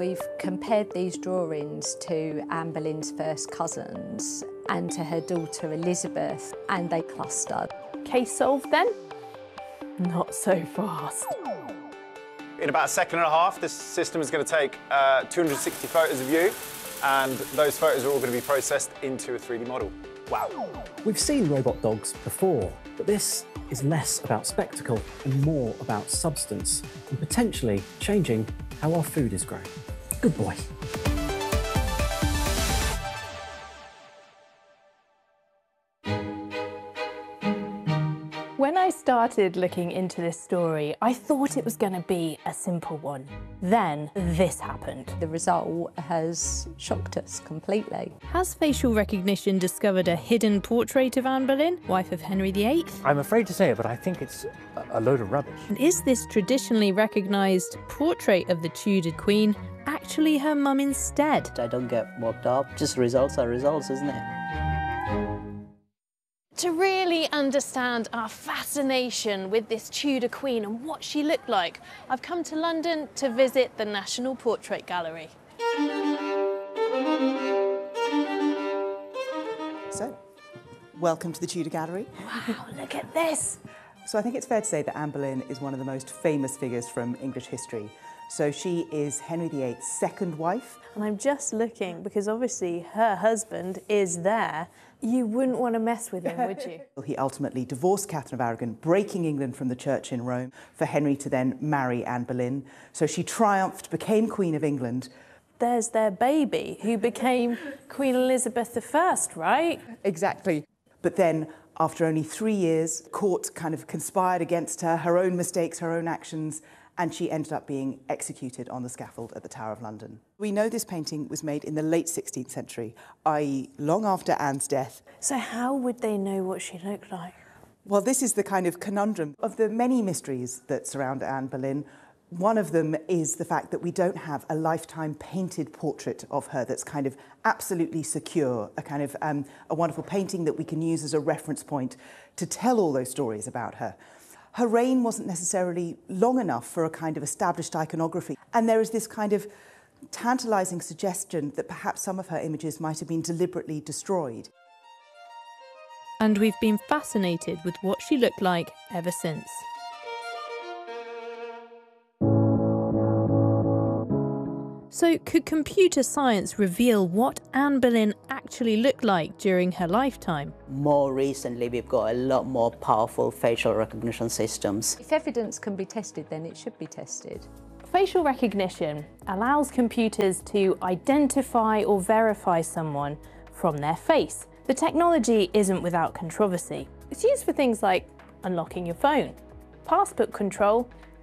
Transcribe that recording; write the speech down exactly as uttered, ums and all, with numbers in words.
We've compared these drawings to Anne Boleyn's first cousins and to her daughter Elizabeth, and they cluster. Case solved then? Not so fast. In about a second and a half, this system is going to take uh, two hundred sixty photos of you, and those photos are all going to be processed into a three D model. Wow. We've seen robot dogs before, but this is less about spectacle and more about substance, and potentially changing how our food is grown. Good boy. When I started looking into this story, I thought it was going to be a simple one. Then this happened. The result has shocked us completely. Has facial recognition discovered a hidden portrait of Anne Boleyn, wife of Henry the eighth? I'm afraid to say it, but I think it's a load of rubbish. And is this traditionally recognised portrait of the Tudor Queen actually her mum instead? I don't get worked up. Just results are results, isn't it? To really understand our fascination with this Tudor Queen and what she looked like, I've come to London to visit the National Portrait Gallery. So, welcome to the Tudor Gallery. Wow, look at this! So I think it's fair to say that Anne Boleyn is one of the most famous figures from English history. So she is Henry the eighth's second wife. And I'm just looking because obviously her husband is there. You wouldn't want to mess with him, would you? He ultimately divorced Catherine of Aragon, breaking England from the church in Rome, for Henry to then marry Anne Boleyn. So she triumphed, became Queen of England. There's their baby, who became Queen Elizabeth the First, right? Exactly. But then, after only three years, court kind of conspired against her, her own mistakes, her own actions, and she ended up being executed on the scaffold at the Tower of London. We know this painting was made in the late sixteenth century, that is long after Anne's death. So how would they know what she looked like? Well, this is the kind of conundrum of the many mysteries that surround Anne Boleyn. One of them is the fact that we don't have a lifetime painted portrait of her that's kind of absolutely secure, a kind of um, a wonderful painting that we can use as a reference point to tell all those stories about her. Her reign wasn't necessarily long enough for a kind of established iconography. And there is this kind of tantalising suggestion that perhaps some of her images might have been deliberately destroyed. And we've been fascinated with what she looked like ever since. So could computer science reveal what Anne Boleyn actually looked like during her lifetime? More recently, we've got a lot more powerful facial recognition systems. If evidence can be tested, then it should be tested. Facial recognition allows computers to identify or verify someone from their face. The technology isn't without controversy. It's used for things like unlocking your phone, passport control,